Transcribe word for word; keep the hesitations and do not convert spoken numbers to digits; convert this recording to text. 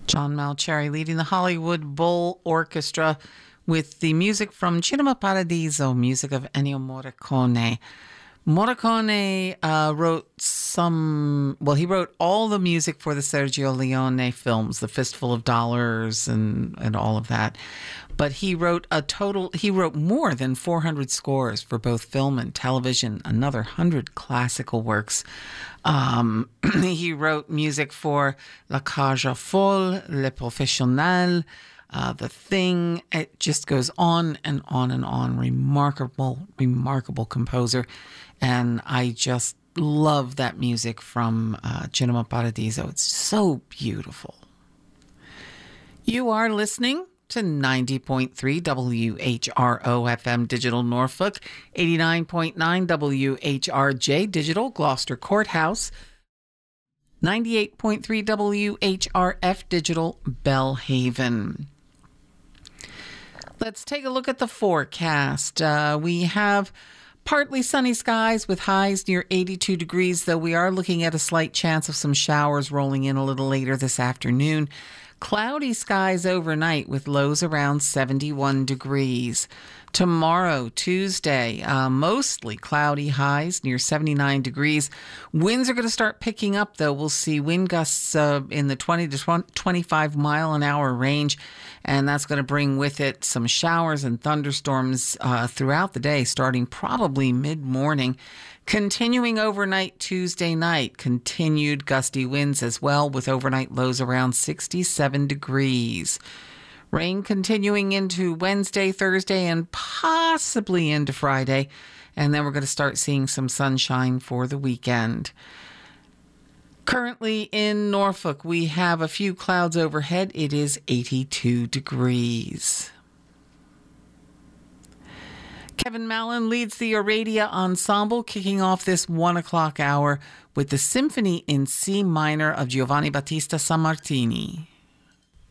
John Malcherry leading the Hollywood Bowl Orchestra with the music from Cinema Paradiso, music of Ennio Morricone. Morricone uh, wrote some, well, he wrote all the music for the Sergio Leone films, The Fistful of Dollars and, and all of that. But he wrote a total, he wrote more than four hundred scores for both film and television, another one hundred classical works. Um, he wrote music for La Cage aux Folles, Les Professionnels, Uh, the Thing. It just goes on and on and on. Remarkable, remarkable composer. And I just love that music from uh, Cinema Paradiso. It's so beautiful. You are listening to ninety point three W H R O F M Digital Norfolk, eighty-nine point nine W H R J Digital Gloucester Courthouse, ninety-eight point three W H R F Digital Bellhaven. Let's take a look at the forecast. Uh, we have partly sunny skies with highs near eighty-two degrees, though we are looking at a slight chance of some showers rolling in a little later this afternoon. Cloudy skies overnight with lows around seventy-one degrees. Tomorrow, Tuesday, uh, mostly cloudy, highs near seventy-nine degrees. Winds are going to start picking up, though. We'll see wind gusts uh, in the twenty to twenty-five mile an hour range, and that's going to bring with it some showers and thunderstorms uh, throughout the day, starting probably mid-morning. Continuing overnight Tuesday night, continued gusty winds as well, with overnight lows around sixty-seven degrees. Rain continuing into Wednesday, Thursday, and possibly into Friday. And then we're going to start seeing some sunshine for the weekend. Currently in Norfolk, we have a few clouds overhead. It is eighty-two degrees. Kevin Mallon leads the Aradia Ensemble, kicking off this one o'clock hour with the Symphony in C minor of Giovanni Battista Sammartini.